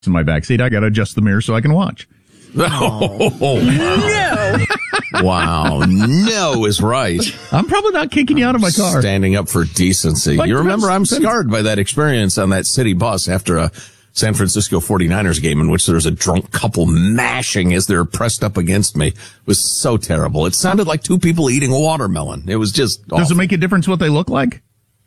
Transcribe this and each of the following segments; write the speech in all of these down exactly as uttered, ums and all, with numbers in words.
in my backseat. I got to adjust the mirror so I can watch. Oh, wow. No. Wow. No is right. I'm probably not kicking you out of my car. Standing up for decency. Like, you remember I'm depends. scarred by that experience on that city bus after a San Francisco forty-niners game in which there was a drunk couple mashing as they're pressed up against me. It was so terrible. It sounded like two people eating a watermelon. It was just awful. Does it make a difference what they look like?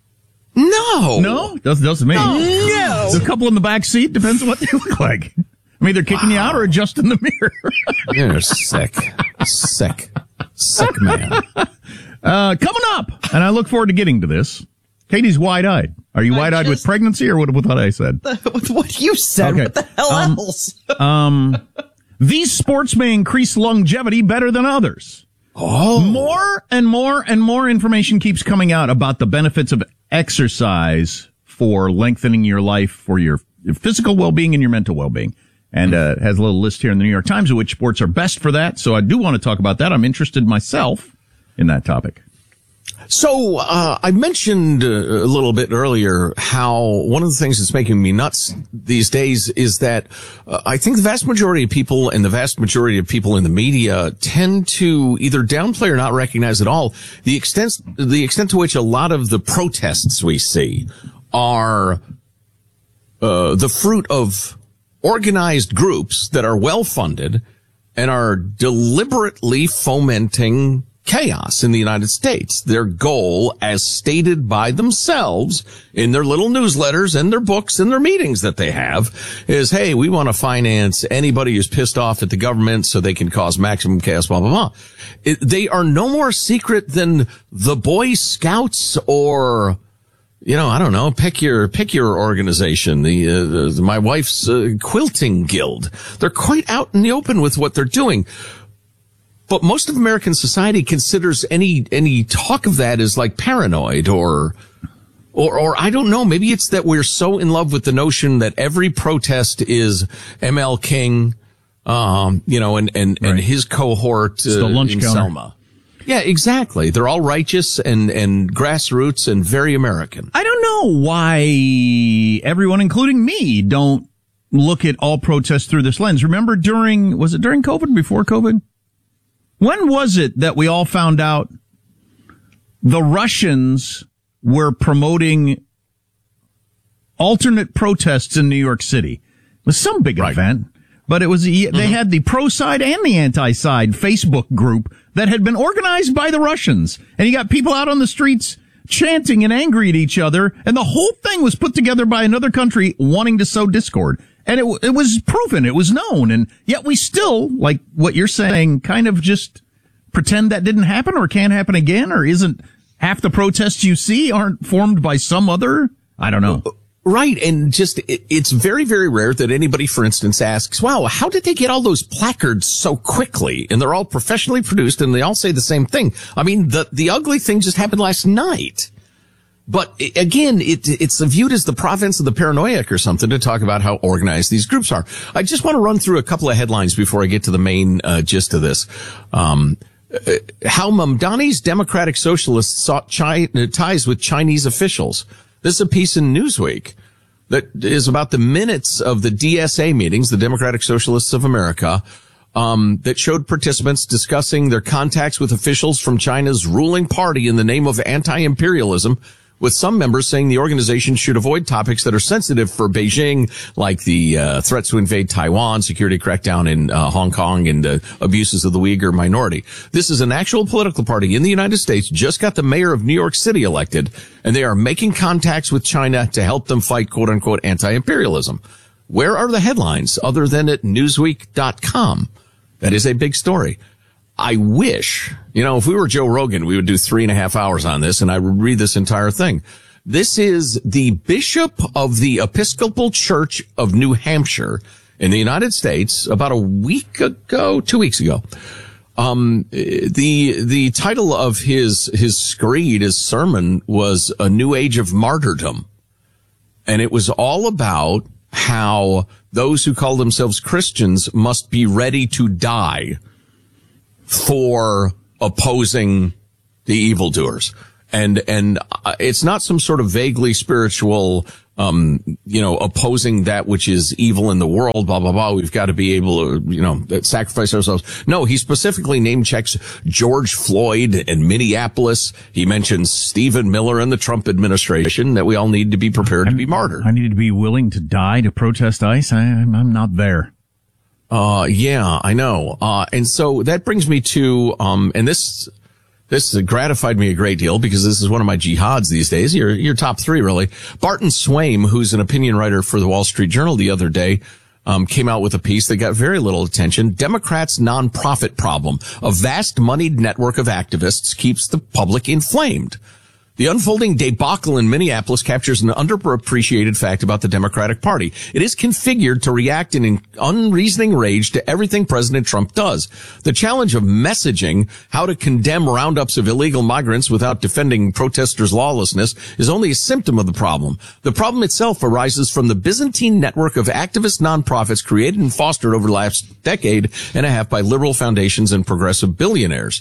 No. No? Doesn't, doesn't me. No. The couple in the back seat depends on what they look like. I mean, they're kicking wow. you out or adjusting the mirror. You're sick. Sick. Sick man. Uh, coming up, and I look forward to getting to this. Katie's wide-eyed. Are you I wide-eyed just, with pregnancy or what, with what I said? With what you said. Okay. What the hell um, else? um, these sports may increase longevity better than others. Oh. More and more and more information keeps coming out about the benefits of exercise for lengthening your life, for your, your physical well-being and your mental well-being. And uh, has a little list here in the New York Times of which sports are best for that. So I do want to talk about that. I'm interested myself in that topic. So uh I mentioned uh, a little bit earlier how one of the things that's making me nuts these days is that uh, I think the vast majority of people and the vast majority of people in the media tend to either downplay or not recognize at all the extent the extent to which a lot of the protests we see are uh the fruit of organized groups that are well funded and are deliberately fomenting chaos in the United States. Their goal, as stated by themselves in their little newsletters and their books and their meetings that they have, is, hey, we want to finance anybody who's pissed off at the government so they can cause maximum chaos, blah, blah, blah. It, they are no more secret than the Boy Scouts or, you know, I don't know, pick your, pick your organization, the, uh, the my wife's uh, quilting guild. They're quite out in the open with what they're doing. But most of American society considers any, any talk of that as like paranoid or, or, or I don't know, maybe it's that we're so in love with the notion that every protest is M L King, um, you know, and, and, right. and his cohort, uh, the lunch in counter. Selma. Yeah, exactly. They're all righteous and, and grassroots and very American. I don't know why everyone, including me, don't look at all protests through this lens. Remember during, was it during COVID, before COVID? When was it that we all found out the Russians were promoting alternate protests in New York City? It was some big right. event, but it was, mm-hmm. they had the pro side and the anti side Facebook group that had been organized by the Russians. And you got people out on the streets chanting and angry at each other. And the whole thing was put together by another country wanting to sow discord. And it, it was proven, it was known, and yet we still, like what you're saying, kind of just pretend that didn't happen or can't happen again, or isn't half the protests you see aren't formed by some other, I don't know. Right, and just, it, it's very, very rare that anybody, for instance, asks, wow, how did they get all those placards so quickly? And they're all professionally produced, and they all say the same thing. I mean, the, the ugly thing just happened last night. But again, it, it's viewed as the province of the paranoiac or something to talk about how organized these groups are. I just want to run through a couple of headlines before I get to the main uh, gist of this. Um, uh, how Mamdani's Democratic Socialists sought chi- ties with Chinese officials. This is a piece in Newsweek that is about the minutes of the D S A meetings, the Democratic Socialists of America, um, that showed participants discussing their contacts with officials from China's ruling party in the name of anti-imperialism, with some members saying the organization should avoid topics that are sensitive for Beijing, like the uh, threats to invade Taiwan, security crackdown in uh, Hong Kong, and uh, abuses of the Uyghur minority. This is an actual political party in the United States, just got the mayor of New York City elected, and they are making contacts with China to help them fight, quote-unquote, anti-imperialism. Where are the headlines other than at newsweek dot com? That is a big story. I wish, you know, if we were Joe Rogan, we would do three and a half hours on this, and I would read this entire thing. This is the Bishop of the Episcopal Church of New Hampshire in the United States about a week ago, two weeks ago. Um, the, the title of his, his screed, his sermon was A New Age of Martyrdom. And it was all about how those who call themselves Christians must be ready to die for opposing the evildoers. And, and uh, it's not some sort of vaguely spiritual, um, you know, opposing that which is evil in the world, blah, blah, blah. We've got to be able to, you know, sacrifice ourselves. No, he specifically name checks George Floyd and Minneapolis. He mentions Stephen Miller and the Trump administration, that we all need to be prepared to be martyred. I need to be willing to die to protest ICE. I, I'm, I'm not there. Uh, yeah, I know. Uh, and so that brings me to, um, and this, This gratified me a great deal because this is one of my jihads these days. Your, your top three, really. Barton Swaim, who's an opinion writer for the Wall Street Journal the other day, um, came out with a piece that got very little attention. Democrats' nonprofit problem. A vast moneyed network of activists keeps the public inflamed. The unfolding debacle in Minneapolis captures an underappreciated fact about the Democratic Party. It is configured to react in unreasoning rage to everything President Trump does. The challenge of messaging how to condemn roundups of illegal migrants without defending protesters' lawlessness is only a symptom of the problem. The problem itself arises from the Byzantine network of activist nonprofits created and fostered over the last decade and a half by liberal foundations and progressive billionaires.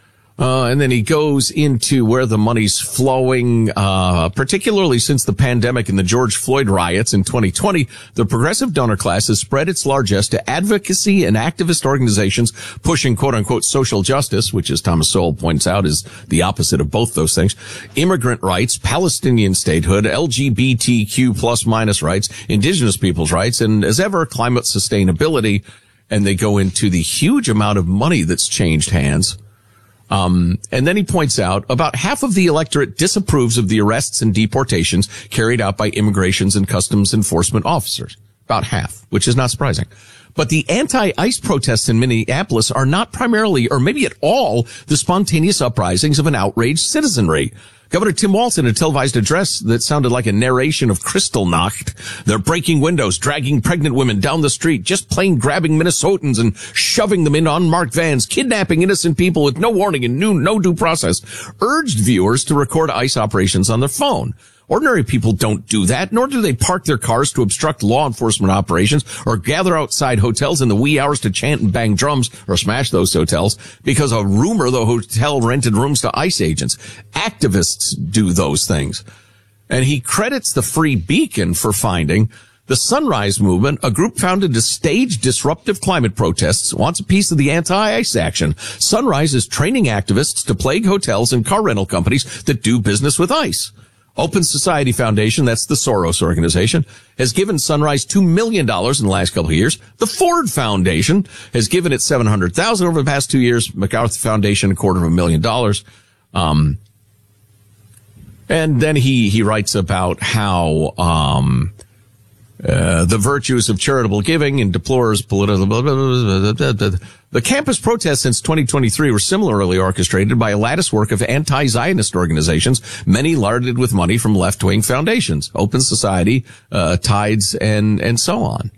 Uh, and then he goes into where the money's flowing, uh, particularly since the pandemic and the George Floyd riots in twenty twenty. The progressive donor class has spread its largesse to advocacy and activist organizations pushing quote-unquote social justice, which, as Thomas Sowell points out, is the opposite of both those things, immigrant rights, Palestinian statehood, L G B T Q plus minus rights, indigenous people's rights, and as ever, climate sustainability. And they go into the huge amount of money that's changed hands. Um, and then he points out about half of the electorate disapproves of the arrests and deportations carried out by immigrations and customs enforcement officers. About half, which is not surprising. But the anti-ICE protests in Minneapolis are not primarily, or maybe at all, the spontaneous uprisings of an outraged citizenry. Governor Tim Walz, in a televised address that sounded like a narration of Kristallnacht, they're breaking windows, dragging pregnant women down the street, just plain grabbing Minnesotans and shoving them in unmarked vans, kidnapping innocent people with no warning and no, no due process, urged viewers to record ICE operations on their phone. Ordinary people don't do that, nor do they park their cars to obstruct law enforcement operations or gather outside hotels in the wee hours to chant and bang drums or smash those hotels because a rumor the hotel rented rooms to ICE agents. Activists do those things. And he credits the Free Beacon for finding the Sunrise Movement, a group founded to stage disruptive climate protests, wants a piece of the anti-ICE action. Sunrise is training activists to plague hotels and car rental companies that do business with ICE. Open Society Foundation, that's the Soros organization, has given Sunrise two million dollars in the last couple of years. The Ford Foundation has given it seven hundred thousand dollars over the past two years. MacArthur Foundation, a quarter of a million dollars. Um, and then he, he writes about how, um, uh, the virtues of charitable giving and deplores political, blah, blah, blah, blah, blah, blah. The campus protests since twenty twenty-three were similarly orchestrated by a lattice work of anti-Zionist organizations, many larded with money from left-wing foundations, Open Society, uh, Tides, and, and so on.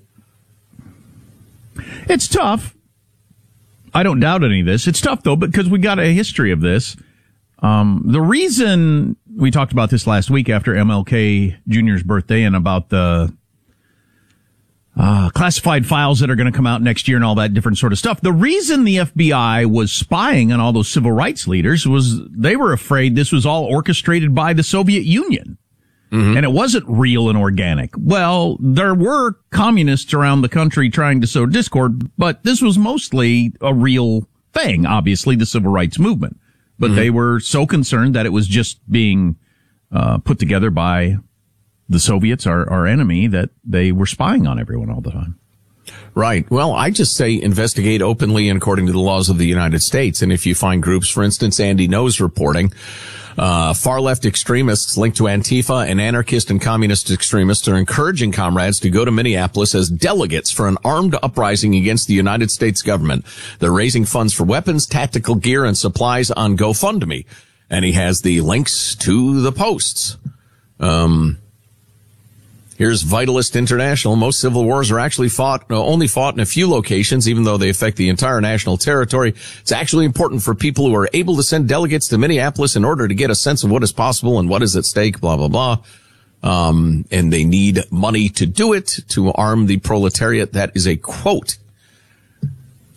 It's tough. I don't doubt any of this. It's tough, though, because we got a history of this. Um, the reason we talked about this last week after M L K Junior's birthday and about the Uh, classified files that are going to come out next year and all that different sort of stuff. The reason the F B I was spying on all those civil rights leaders was they were afraid this was all orchestrated by the Soviet Union. Mm-hmm. And it wasn't real and organic. Well, there were communists around the country trying to sow discord, but this was mostly a real thing, obviously, the civil rights movement. But mm-hmm. they were so concerned that it was just being uh, put together by the Soviets, our, our enemy, that they were spying on everyone all the time. Right. Well, I just say investigate openly and according to the laws of the United States. And if you find groups, for instance, Andy Ngo's reporting, uh, far-left extremists linked to Antifa and anarchist and communist extremists are encouraging comrades to go to Minneapolis as delegates for an armed uprising against the United States government. They're raising funds for weapons, tactical gear, and supplies on GoFundMe. And he has the links to the posts. Um... Here's Vitalist International. Most civil wars are actually fought, uh, only fought in a few locations, even though they affect the entire national territory. It's actually important for people who are able to send delegates to Minneapolis in order to get a sense of what is possible and what is at stake, blah, blah, blah. Um, and they need money to do it, to arm the proletariat. That is a quote.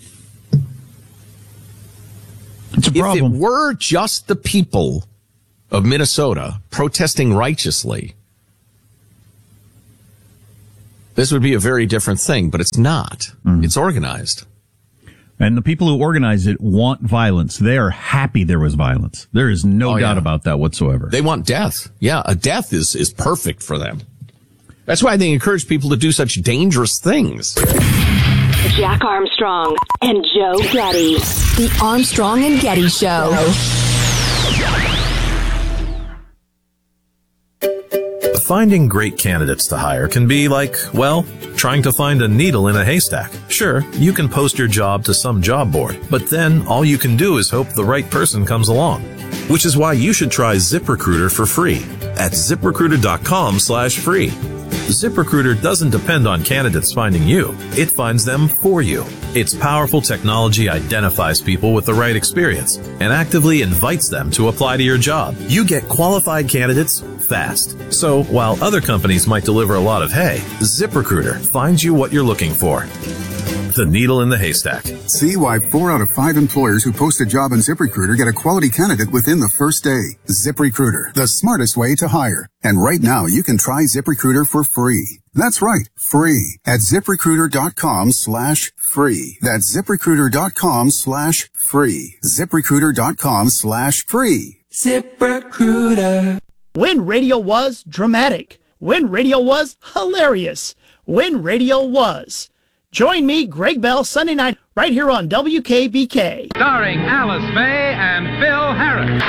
It's a problem. If it were just the people of Minnesota protesting righteously, this would be a very different thing, but it's not. Mm. It's organized. And the people who organize it want violence. They are happy there was violence. There is no oh, doubt yeah. about that whatsoever. They want death. Yeah, a death is, is perfect for them. That's why they encourage people to do such dangerous things. Jack Armstrong and Joe Getty. The Armstrong and Getty Show. Finding great candidates to hire can be like, well, trying to find a needle in a haystack. Sure, you can post your job to some job board, but then all you can do is hope the right person comes along. Which is why you should try ZipRecruiter for free at ZipRecruiter.com slash free. ZipRecruiter doesn't depend on candidates finding you. It finds them for you. Its powerful technology identifies people with the right experience and actively invites them to apply to your job. You get qualified candidates fast. So while other companies might deliver a lot of hay, ZipRecruiter finds you what you're looking for. The needle in the haystack. See why four out of five employers who post a job on ZipRecruiter get a quality candidate within the first day. ZipRecruiter, the smartest way to hire. And right now, you can try ZipRecruiter for free. That's right, free at ZipRecruiter.com slash free. That's ZipRecruiter.com slash free. ZipRecruiter.com slash free. ZipRecruiter. When radio was dramatic. When radio was hilarious. When radio was. Join me, Greg Bell, Sunday night, right here on W K B K. Starring Alice Faye and Phil Harris.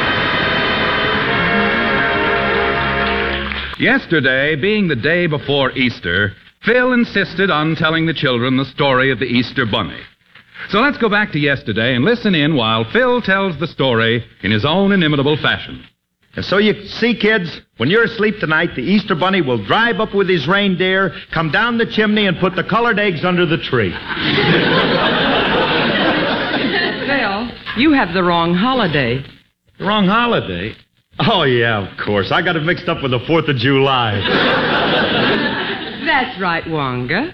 Yesterday, being the day before Easter, Phil insisted on telling the children the story of the Easter Bunny. So let's go back to yesterday and listen in while Phil tells the story in his own inimitable fashion. And so you see, kids, when you're asleep tonight, the Easter Bunny will drive up with his reindeer, come down the chimney, and put the colored eggs under the tree. Phil, you have the wrong holiday. The wrong holiday? Oh, yeah, of course. I got it mixed up with the fourth of July. That's right, Wonga.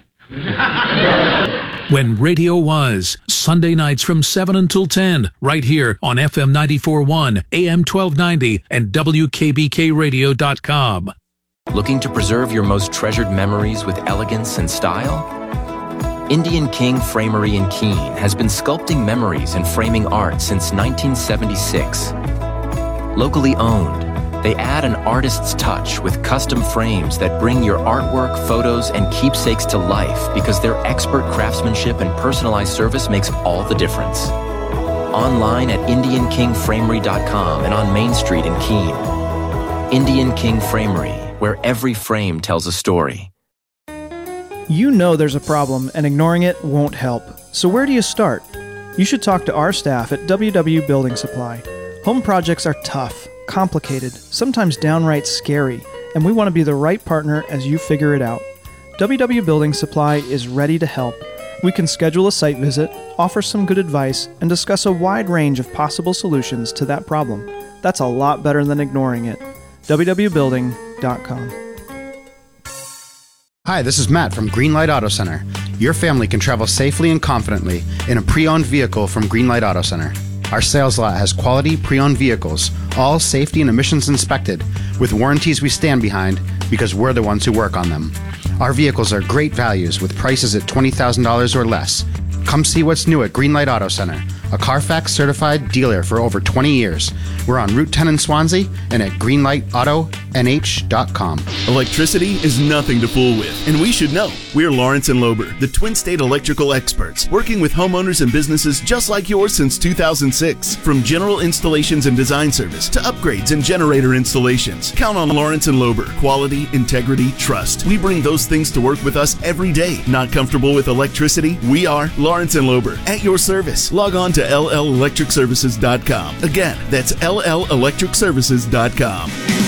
When radio was, Sunday nights from seven until ten, right here on F M ninety-four point one, A M twelve ninety, and W K B K radio dot com. Looking to preserve your most treasured memories with elegance and style? Indian King Framery in Keene has been sculpting memories and framing art since nineteen seventy-six. Locally owned, they add an artist's touch with custom frames that bring your artwork, photos, and keepsakes to life because their expert craftsmanship and personalized service makes all the difference. Online at Indian King Framery dot com and on Main Street in Keene. Indian King Framery, where every frame tells a story. You know there's a problem and ignoring it won't help. So where do you start? You should talk to our staff at W W Building Supply. Home projects are tough, complicated, sometimes downright scary, and we want to be the right partner as you figure it out. W W Building Supply is ready to help. We can schedule a site visit, offer some good advice, and discuss a wide range of possible solutions to that problem. That's a lot better than ignoring it. W W building dot com. Hi, this is Matt from Greenlight Auto Center. Your family can travel safely and confidently in a pre-owned vehicle from Greenlight Auto Center. Our sales lot has quality pre-owned vehicles, all safety and emissions inspected, with warranties we stand behind because we're the ones who work on them. Our vehicles are great values with prices at twenty thousand dollars or less. Come see what's new at Greenlight Auto Center, a Carfax certified dealer for over twenty years. We're on Route ten in Swansea and at greenlight auto n h dot com. Electricity is nothing to fool with, and we should know. We're Lawrence and Lober, the Twin State electrical experts, working with homeowners and businesses just like yours since two thousand six. From general installations and design service to upgrades and generator installations, count on Lawrence and Lober. Quality, integrity, trust. We bring those things to work with us every day. Not comfortable with electricity? We are Lawrence and Lober, at your service. Log on to L L electric services dot com. Again, that's L L electric services dot com.